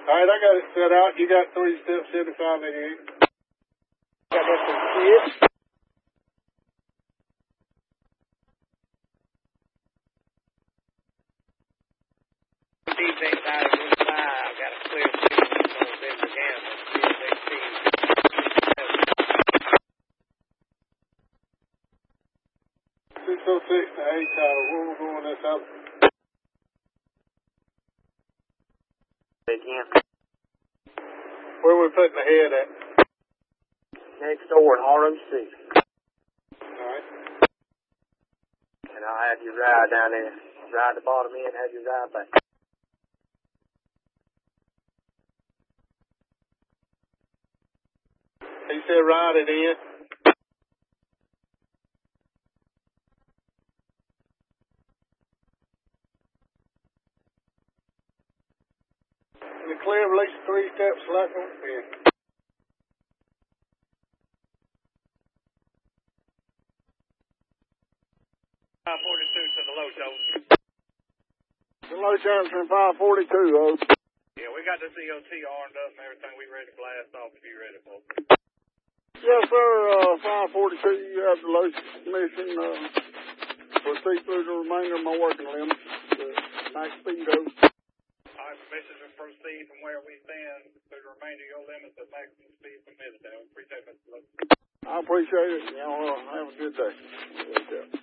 All right, I got it set out. You got 3 steps 7588. Got that from Chris. Defense out of Route 5. Got a clear signal from Denver Gamma. 606 to 8 Tower. Where we going this out? Again. Where we putting the head at? Next door in ROC. Alright. And I'll have you ride down there. Ride the bottom end, have you ride back. He said ride it in. The clear at least 3 steps left on the end. 542 to the low show. The low chance from 542, oh. Yeah, we got the COT armed up and everything. We ready to blast off if you ready, folks. Yes, sir. 542, you have the low mission. Proceed through the remainder of my working limits. Max speed, oh. All right, permission to proceed from where we stand through the remainder of your limits at maximum speed permitted. I appreciate it, Mr. Lowe. I appreciate it. Y'all have a good day.